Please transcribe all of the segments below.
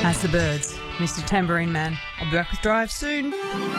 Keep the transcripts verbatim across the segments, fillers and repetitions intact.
That's the Birds. Mister Tambourine Man. I'll be back with Drive soon.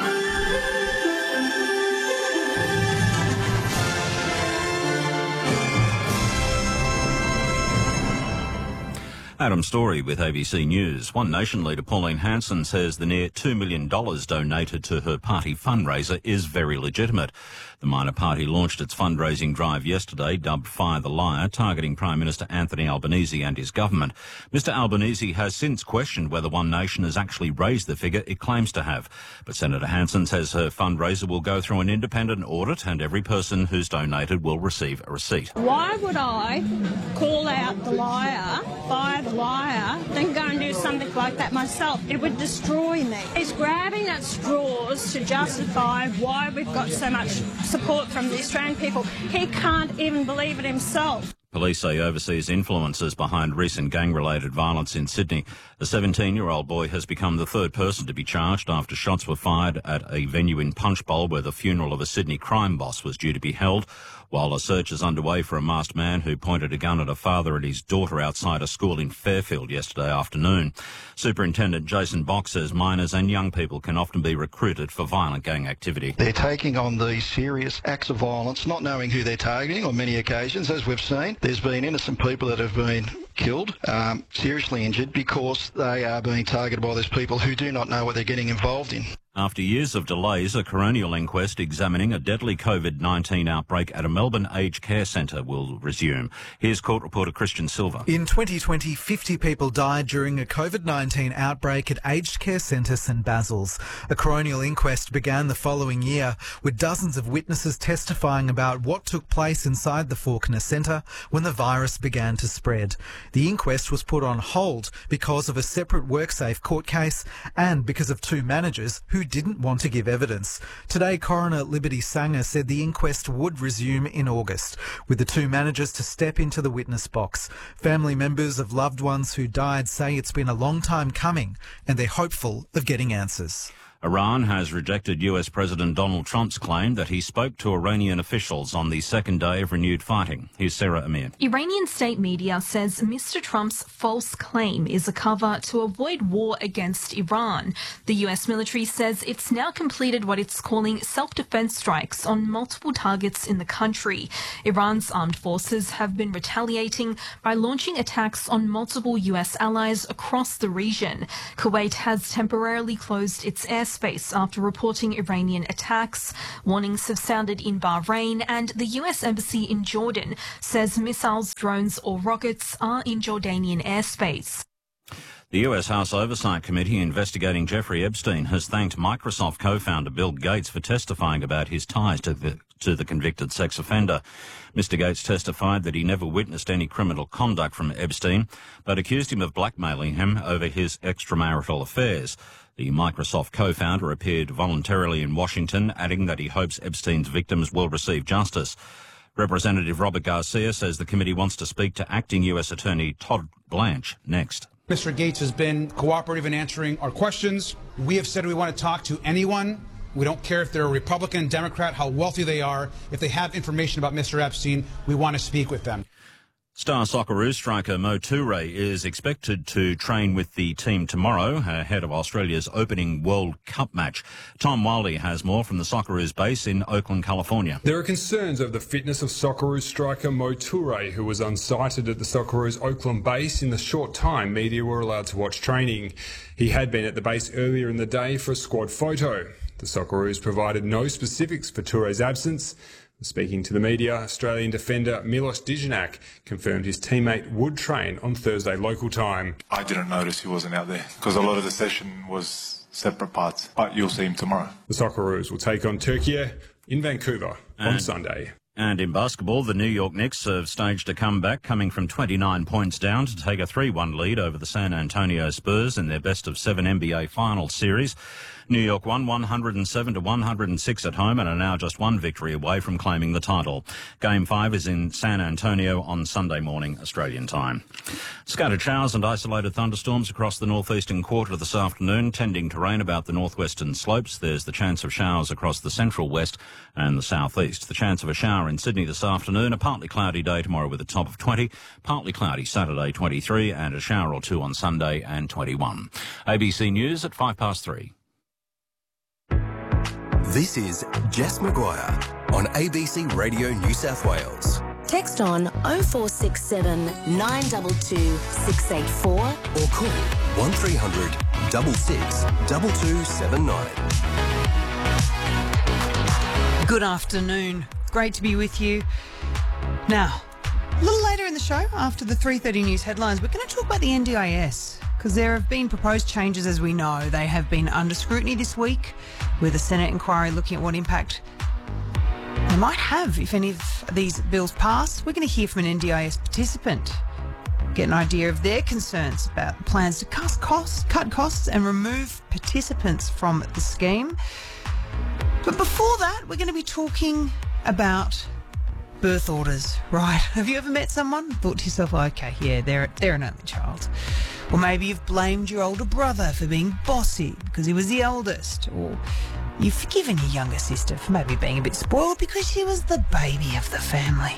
Adam Story with A B C News. One Nation leader Pauline Hanson says the near two million dollars donated to her party fundraiser is very legitimate. The minor party launched its fundraising drive yesterday, dubbed Fire the Liar, targeting Prime Minister Anthony Albanese and his government. Mister Albanese has since questioned whether One Nation has actually raised the figure it claims to have. But Senator Hanson says her fundraiser will go through an independent audit and every person who's donated will receive a receipt. Why would I call out the liar, fire the liar, then go and do something like that myself? It would destroy me. He's grabbing at straws to justify why we've got so much support from the Australian people. He can't even believe it himself. Police say overseas influences behind recent gang-related violence in Sydney. A seventeen-year-old boy has become the third person to be charged after shots were fired at a venue in Punchbowl where the funeral of a Sydney crime boss was due to be held, while a search is underway for a masked man who pointed a gun at a father and his daughter outside a school in Fairfield yesterday afternoon. Superintendent Jason Box says minors and young people can often be recruited for violent gang activity. They're taking on these serious acts of violence, not knowing who they're targeting on many occasions, as we've seen. There's been innocent people that have been killed, um, seriously injured, because they are being targeted by these people who do not know what they're getting involved in. After years of delays, a coronial inquest examining a deadly COVID nineteen outbreak at a Melbourne aged care centre will resume. Here's court reporter Christian Silva. In twenty twenty, fifty people died during a COVID nineteen outbreak at aged care centre St Basil's. A coronial inquest began the following year, with dozens of witnesses testifying about what took place inside the Fawkner Centre when the virus began to spread. The inquest was put on hold because of a separate WorkSafe court case and because of two managers who didn't want to give evidence. Today, Coroner Liberty Sanger said the inquest would resume in August, with the two managers to step into the witness box. Family members of loved ones who died say it's been a long time coming and they're hopeful of getting answers. Iran has rejected U S President Donald Trump's claim that he spoke to Iranian officials on the second day of renewed fighting. Here's Sarah Amir. Iranian state media says Mister Trump's false claim is a cover to avoid war against Iran. The U S military says it's now completed what it's calling self-defense strikes on multiple targets in the country. Iran's armed forces have been retaliating by launching attacks on multiple U S allies across the region. Kuwait has temporarily closed its airspace after reporting Iranian attacks. Warnings have sounded in Bahrain, and the U S Embassy in Jordan says missiles, drones or rockets are in Jordanian airspace. The U S House Oversight Committee investigating Jeffrey Epstein has thanked Microsoft co-founder Bill Gates for testifying about his ties to the, to the convicted sex offender. Mister Gates testified that he never witnessed any criminal conduct from Epstein, but accused him of blackmailing him over his extramarital affairs. The Microsoft co-founder appeared voluntarily in Washington, adding that he hopes Epstein's victims will receive justice. Representative Robert Garcia says the committee wants to speak to acting U S Attorney Todd Blanche next. Mister Gates has been cooperative in answering our questions. We have said we want to talk to anyone. We don't care if they're a Republican, Democrat, how wealthy they are. If they have information about Mister Epstein, we want to speak with them. Star Socceroos striker Mo Toure is expected to train with the team tomorrow ahead of Australia's opening World Cup match. Tom Wiley has more from the Socceroos base in Oakland, California. There are concerns over the fitness of Socceroos striker Mo Toure, who was unsighted at the Socceroos Oakland base in the short time media were allowed to watch training. He had been at the base earlier in the day for a squad photo. The Socceroos provided no specifics for Toure's absence. Speaking to the media, Australian defender Milos Dijanak confirmed his teammate would train on Thursday local time. I didn't notice he wasn't out there because a lot of the session was separate parts, but you'll see him tomorrow. The Socceroos will take on Turkey in Vancouver and, on Sunday. And in basketball, the New York Knicks have staged a comeback, coming from twenty-nine points down to take a three one lead over the San Antonio Spurs in their best of seven N B A Finals series. New York won one hundred seven to one hundred six at home and are now just one victory away from claiming the title. Game five is in San Antonio on Sunday morning, Australian time. Scattered showers and isolated thunderstorms across the northeastern quarter this afternoon, tending to rain about the northwestern slopes. There's the chance of showers across the central west and the southeast. The chance of a shower shower in Sydney this afternoon. A partly cloudy day tomorrow with a top of twenty. Partly cloudy Saturday, twenty-three, and a shower or two on Sunday and twenty-one. A B C News at five past three. This is Jess Maguire on A B C Radio New South Wales. Text on oh four six seven, nine two two, six eight four or call one three hundred, six six, two two seven nine. Good afternoon. Great to be with you. Now, a little later in the show, after the three thirty news headlines, we're going to talk about the N D I S because there have been proposed changes, as we know. They have been under scrutiny this week with a Senate inquiry looking at what impact they might have if any of these bills pass. We're going to hear from an N D I S participant, get an idea of their concerns about plans to cut costs, cut costs and remove participants from the scheme. But before that, we're going to be talking about birth orders, right? Have you ever met someone, thought to yourself, okay, yeah, they're, they're an only child? Or maybe you've blamed your older brother for being bossy because he was the eldest, or you've forgiven your younger sister for maybe being a bit spoiled because she was the baby of the family.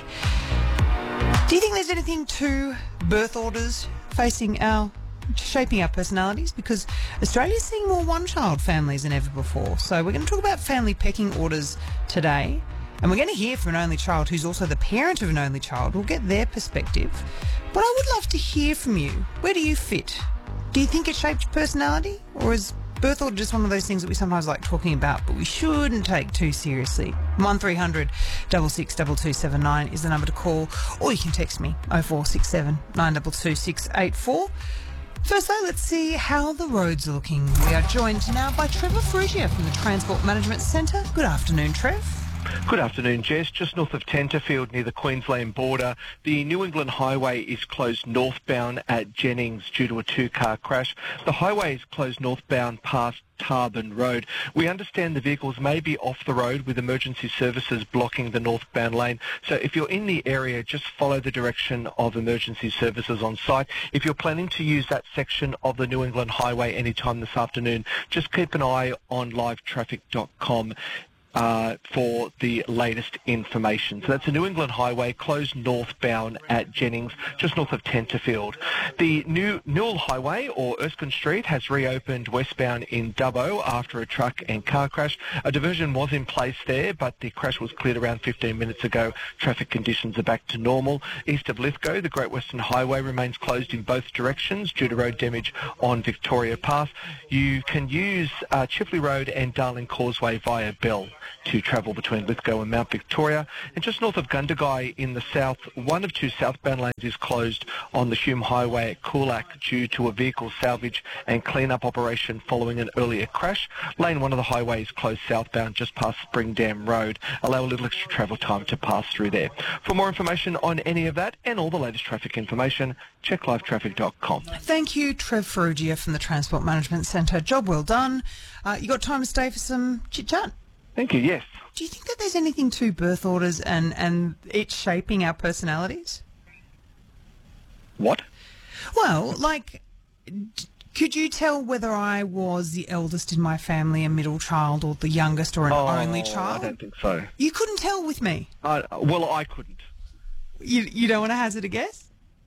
Do you think there's anything to birth orders facing our, shaping our personalities? Because Australia's seeing more one-child families than ever before. So we're going to talk about family pecking orders today. And we're going to hear from an only child who's also the parent of an only child. We'll get their perspective. But I would love to hear from you. Where do you fit? Do you think it shaped your personality? Or is birth order just one of those things that we sometimes like talking about, but we shouldn't take too seriously? one three hundred, six six, two two seven nine is the number to call. Or you can text me, oh four six seven, nine two two, six eight four. First though, let's see how the roads are looking. We are joined now by Trevor Frugia from the Transport Management Centre. Good afternoon, Trev. Good afternoon, Jess. Just north of Tenterfield near the Queensland border, the New England Highway is closed northbound at Jennings due to a two-car crash. The highway is closed northbound past Tarban Road. We understand the vehicles may be off the road with emergency services blocking the northbound lane. So if you're in the area, just follow the direction of emergency services on site. If you're planning to use that section of the New England Highway anytime this afternoon, just keep an eye on live traffic dot com. Uh, for the latest information. So that's the New England Highway closed northbound at Jennings, just north of Tenterfield. The new Newell Highway, or Erskine Street, has reopened westbound in Dubbo after a truck and car crash. A diversion was in place there, but the crash was cleared around fifteen minutes ago. Traffic conditions are back to normal. East of Lithgow, the Great Western Highway remains closed in both directions due to road damage on Victoria Pass. You can use uh, Chifley Road and Darling Causeway via Bell to travel between Lithgow and Mount Victoria. And just north of Gundagai in the south, one of two southbound lanes is closed on the Hume Highway at Coolac due to a vehicle salvage and clean-up operation following an earlier crash. Lane one of the highway is closed southbound just past Spring Dam Road. Allow a little extra travel time to pass through there. For more information on any of that and all the latest traffic information, check live traffic dot com. Thank you, Trev Ferrugia from the Transport Management Centre. Job well done. Uh, you got time to stay for some chit-chat? Thank you, yes. Do you think that there's anything to birth orders and, and it shaping our personalities? What? Well, like, d- could you tell whether I was the eldest in my family, a middle child, or the youngest, or an oh, only child? I don't think so. You couldn't tell with me? Uh, well, I couldn't. You, you don't want to hazard a guess?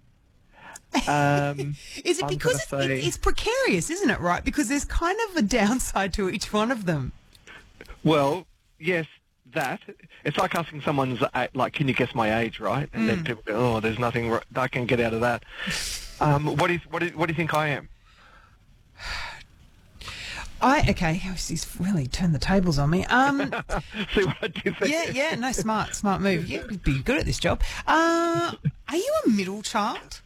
Um, Is it I'm because it's, say... it, it's precarious, isn't it, right? Because there's kind of a downside to each one of them. Well, yes, that. It's like asking someone's, like, can you guess my age, right? And mm. then people go, oh, there's nothing I can get out of that. Um, what, is, what, is, what do you think I am? I, okay, he's really turned the tables on me. Um, See what I did there? Yeah, yeah, no, smart, smart move. You'd be good at this job. Uh, are you a middle child?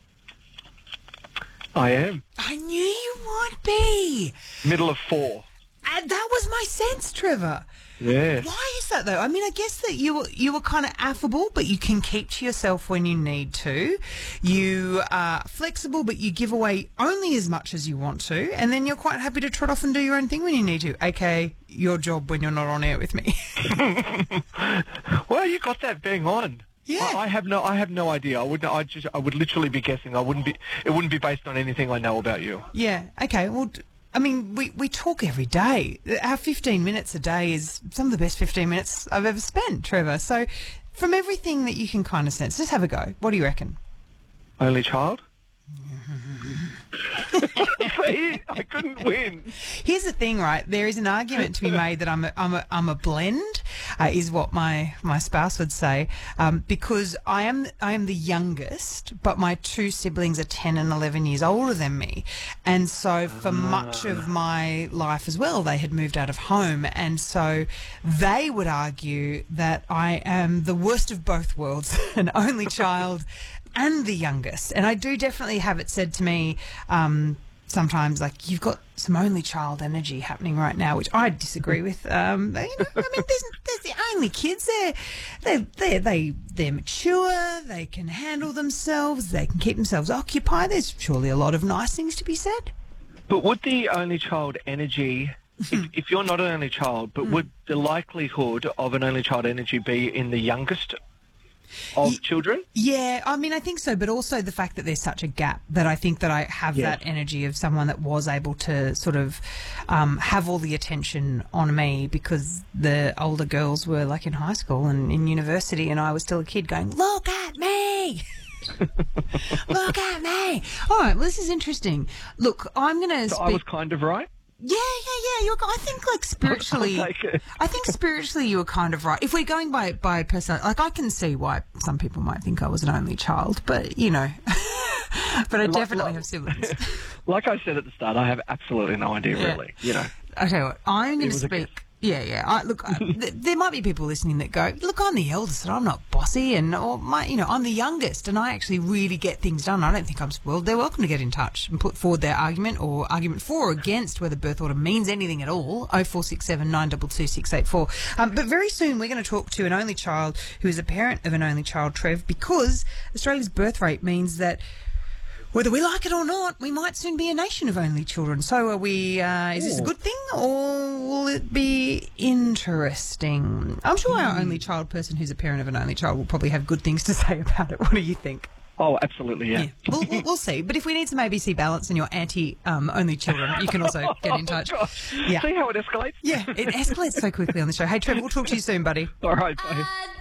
I am. I knew you would be. Middle of four. And that was my sense, Trevor. Yeah. Why is that, though? I mean, I guess that you were, you were kind of affable, but you can keep to yourself when you need to. You are flexible, but you give away only as much as you want to. And then you're quite happy to trot off and do your own thing when you need to, aka your job when you're not on air with me. Well, you got that bang on. Yeah. I, I have no, I have no idea. I would, I just, I would literally be guessing. I wouldn't be. It wouldn't be based on anything I know about you. Yeah. Okay. Well, I mean, we we talk every day. Our fifteen minutes a day is some of the best fifteen minutes I've ever spent, Trevor. So, from everything that you can kind of sense, just have a go. What do you reckon? Only child? See, I couldn't win. Here's the thing, right? There is an argument to be made that I'm a, I'm a, I'm a blend, uh, is what my, my spouse would say, um, because I am I am the youngest, but my two siblings are ten and eleven years older than me, and so for much of my life as well, they had moved out of home, and so they would argue that I am the worst of both worlds, an only child and the youngest. And I do definitely have it said to me um, sometimes, like, you've got some only child energy happening right now, which I disagree with. Um, you know, I mean, there's, there's the only kids. They're, they're, they're, they, they're mature, they can handle themselves, they can keep themselves occupied. There's surely a lot of nice things to be said. But would the only child energy, if, if you're not an only child, but mm. would the likelihood of an only child energy be in the youngest of y- children? Yeah, I mean, I think so, but also the fact that there's such a gap that I think that I have Yeah. that energy of someone that was able to sort of um, have all the attention on me, because the older girls were like in high school and in university, and I was still a kid going, look at me! Look at me! All right, well, this is interesting. Look, I'm going to So speak... I was kind of right? Yeah, yeah, yeah. You're, I think, like, spiritually, I'll take it. I think spiritually you were kind of right. If we're going by by personality, like, I can see why some people might think I was an only child, but you know, but I Like- definitely like- have siblings. Like I said at the start, I have absolutely no idea, Yeah. really. You know, I tell you what, I'm going It to was a speak. guess. Yeah, yeah. I, look, I, th- there might be people listening that go, "Look, I'm the eldest, and I'm not bossy, and or my, you know, I'm the youngest, and I actually really get things done. I don't think I'm spoiled." They're welcome to get in touch and put forward their argument or argument for or against whether birth order means anything at all. Oh four six seven nine two two six eight four. Um, but very soon we're going to talk to an only child who is a parent of an only child, Trev, because Australia's birth rate means that, whether we like it or not, we might soon be a nation of only children. So are we, uh, is this a good thing, or will it be interesting? I'm sure our only child person who's a parent of an only child will probably have good things to say about it. What do you think? oh, absolutely, yeah. Yeah, we'll, we'll, we'll see. But if we need some A B C balance and you're anti um, only children, you can also get in touch. Oh, gosh. Yeah. See how it escalates? Yeah, it escalates so quickly on the show. Hey, Trevor, we'll talk to you soon, buddy. All right, bye.